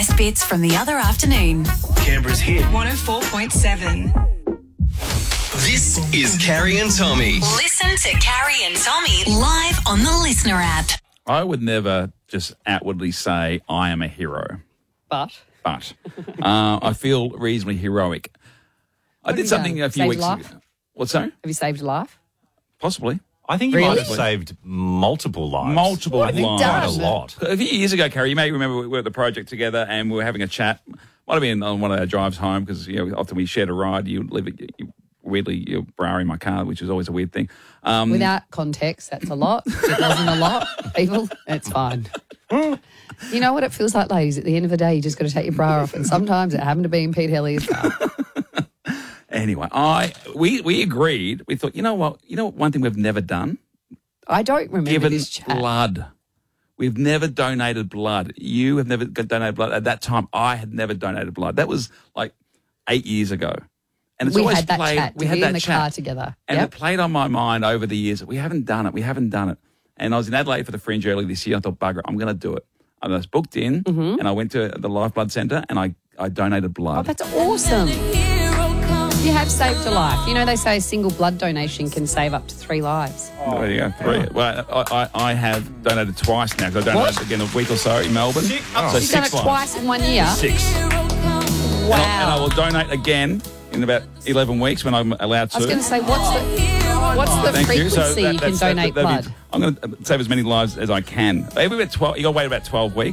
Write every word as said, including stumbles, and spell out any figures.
best bits from the other afternoon. Canberra's hit. one oh four point seven. This is Carrie and Tommy. Listen to Carrie and Tommy live on the Listener app. I would never just outwardly say I am a hero, But but uh, I feel reasonably heroic. I have did you something done? a few Saved weeks a life? ago. What's that? have you saved a life? Possibly. I think you Really? might have saved multiple lives. Multiple I think lives. quite a done? lot. A few years ago, Carrie, you may remember we were at the project together and we were having a chat. Might have been on one of our drives home because you know often we shared a ride. You live you, weirdly you're borrowing my car, which is always a weird thing. Um, Without context, that's a lot. If it wasn't a lot, people, it's fine. You know what it feels like, ladies? At the end of the day, you just got to take your bra off, and sometimes it happened to be in Pete Hellier's car. anyway, I we we agreed. We thought, you know what? You know what? One thing we've never done. I don't remember Given this chat. blood. We've never donated blood. You have never donated blood. At that time, I had never donated blood. That was like eight years ago. And it's We always had that played, chat. We Did had we that in the chat. car together? And Yep. it played on my mind over the years. We haven't done it. We haven't done it. And I was in Adelaide for the Fringe early this year. I thought, bugger, I'm going to do it. I was booked in Mm-hmm. and I went to the Lifeblood Centre and I, I donated blood. Oh, that's awesome. You have saved a life. You know, they say a single blood donation can save up to three lives. Oh, there you go. Three. Well, I, I, I have donated twice now because I donated again a week or so in Melbourne. Six- So You've done six it lives. twice in one year. Six. And I, and I Wow. will donate again in about eleven weeks when I'm allowed to. I was going to say, what's the what's the Thank you. frequency So that- you can that's- that- donate that'd be- blood? I'm going to save as many lives as I can. Every about twelve, you got to wait about twelve weeks.